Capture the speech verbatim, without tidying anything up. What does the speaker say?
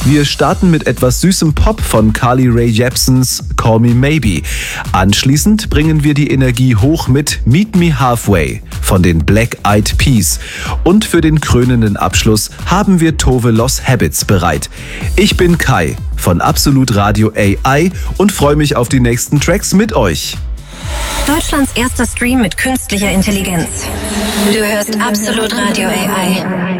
Wir starten mit etwas süßem Pop von Carly Rae Jepsens Call Me Maybe. Anschließend bringen wir die Energie hoch mit Meet Me Halfway von den Black Eyed Peas. Und für den krönenden Abschluss haben wir Tove Los Habits bereit. Ich bin Kai von Absolut Radio A I und freue mich auf die nächsten Tracks mit euch. Deutschlands erster Stream mit künstlicher Intelligenz. Du hörst Absolut Radio A I.